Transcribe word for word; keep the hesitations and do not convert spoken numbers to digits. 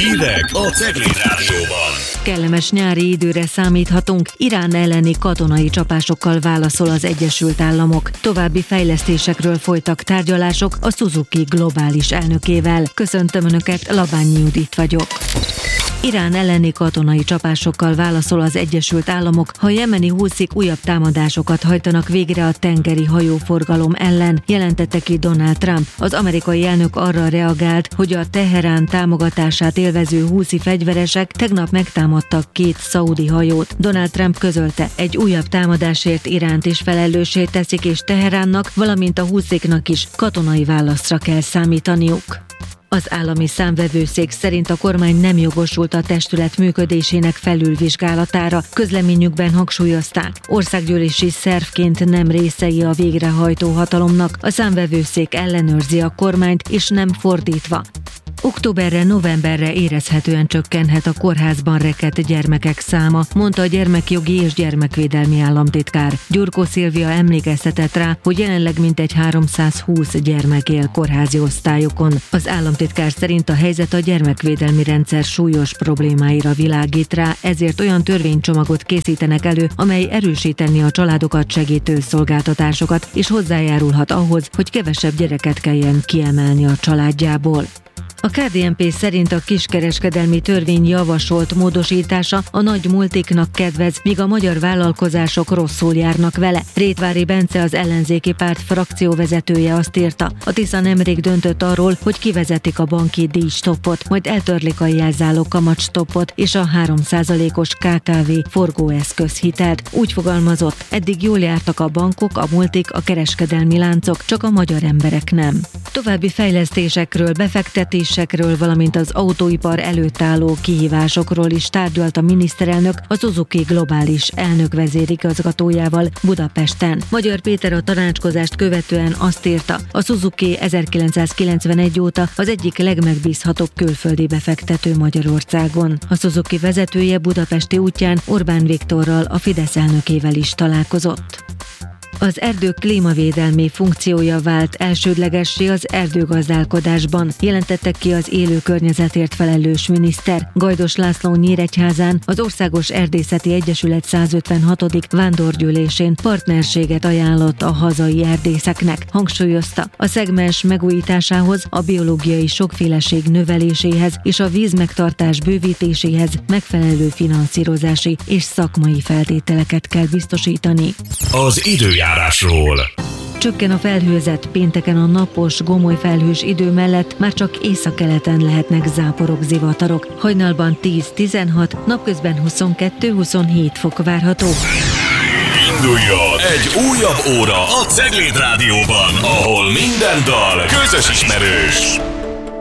Hírek a Cegléd Rádióban. Kellemes nyári időre számíthatunk. Irán elleni katonai csapásokkal válaszol az Egyesült Államok. További fejlesztésekről folytak tárgyalások a Suzuki globális elnökével. Köszöntöm Önöket, Labányi Judit vagyok. Irán elleni katonai csapásokkal válaszol az Egyesült Államok, ha a jemeni húszik újabb támadásokat hajtanak végre a tengeri hajóforgalom ellen, jelentette ki Donald Trump. Az amerikai elnök arra reagált, hogy a Teherán támogatását élvező húszi fegyveresek tegnap megtámadtak két szaudi hajót. Donald Trump közölte, egy újabb támadásért Iránt is felelőssé teszik, és Teheránnak, valamint a húsziknak is katonai válaszra kell számítaniuk. Az állami számvevőszék szerint a kormány nem jogosult a testület működésének felülvizsgálatára. Közleményükben hangsúlyozták, országgyűlési szervként nem részei a végrehajtó hatalomnak, a számvevőszék ellenőrzi a kormányt, és nem fordítva. Októberre, novemberre érezhetően csökkenhet a kórházban rekedt gyermekek száma, mondta a gyermekjogi és gyermekvédelmi államtitkár. Gyurkó Szilvia emlékeztetett rá, hogy jelenleg mintegy háromszázhúsz gyermek él kórházi osztályokon. Az államtitkár szerint a helyzet a gyermekvédelmi rendszer súlyos problémáira világít rá, ezért olyan törvénycsomagot készítenek elő, amely erősíteni a családokat segítő szolgáltatásokat, és hozzájárulhat ahhoz, hogy kevesebb gyereket kelljen kiemelni a családjából. A ká dé en pé szerint a kiskereskedelmi törvény javasolt módosítása a nagy multiknak kedvez, míg a magyar vállalkozások rosszul járnak vele. Rétvári Bence, az ellenzéki párt frakcióvezetője azt írta, a Tisza nemrég döntött arról, hogy kivezetik a banki díjstoppot, majd eltörlik a jelzálog kamatstoppot és a három százalékos ká ká vé forgóeszközhitelt. Úgy fogalmazott, eddig jól jártak a bankok, a multik, a kereskedelmi láncok, csak a magyar emberek nem. További fejlesztésekről, befektetésekről, valamint az autóipar előtt álló kihívásokról is tárgyalt a miniszterelnök a Suzuki globális elnök vezérigazgatójával Budapesten. Magyar Péter a tanácskozást követően azt írta, a Suzuki ezerkilencszázkilencvenegy óta az egyik legmegbízhatóbb külföldi befektető Magyarországon. A Suzuki vezetője budapesti útján Orbán Viktorral, a Fidesz elnökével is találkozott. Az erdők klímavédelmi funkciója vált elsődlegessé az erdőgazdálkodásban, jelentette ki az élő környezetért felelős miniszter. Gajdos László Nyíregyházán az Országos Erdészeti Egyesület százötvenhatodik vándorgyűlésén partnerséget ajánlott a hazai erdészeknek. Hangsúlyozta, a szegmens megújításához, a biológiai sokféleség növeléséhez és a vízmegtartás bővítéséhez megfelelő finanszírozási és szakmai feltételeket kell biztosítani. Az időjárásról. Csökken a felhőzet, pénteken a napos, gomoly felhős idő mellett már csak északkeleten lehetnek záporok, zivatarok. Hajnalban tíz-tizenhat, napközben huszonkettő-huszonhét fok várható. Induljon egy újabb óra a Cegléd Rádióban, ahol minden dal közös ismerős.